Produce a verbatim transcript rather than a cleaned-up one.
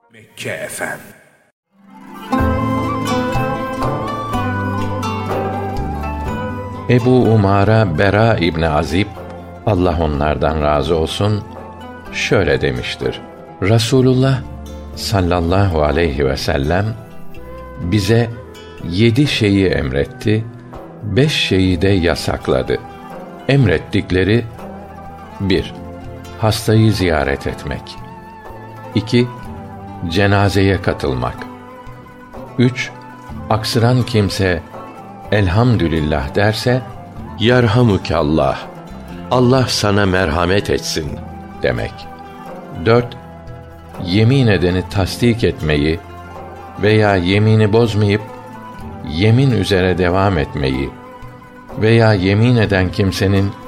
Mekke Efem. Ebu Umara Bera İbni Azib, Allah onlardan razı olsun, şöyle demiştir: Rasulullah sallallahu aleyhi ve sellem bize yedi şeyi emretti, beş şeyi de yasakladı. Emrettikleri: bir Hastayı ziyaret etmek. iki Cenazeye katılmak. üç Aksıran kimse elhamdülillah derse, Yerhamukallah, Allah sana merhamet etsin demek. dört Yemin edeni tasdik etmeyi veya yemini bozmayıp yemin üzere devam etmeyi veya yemin eden kimsenin